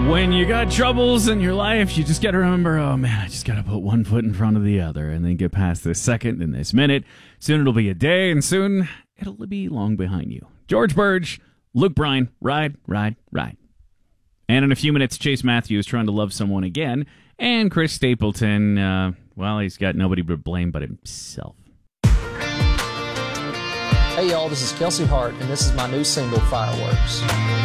When you got troubles in your life, you just got to remember, oh man, I just got to put one foot in front of the other and then get past this second and this minute. Soon it'll be a day, and soon it'll be long behind you. George Burge, Luke Bryan, ride, ride, ride. And in a few minutes, Chase Matthews trying to love someone again. And Chris Stapleton, well, he's got nobody to blame but himself. Hey y'all, this is Kelsey Hart, and this is my new single, Fireworks.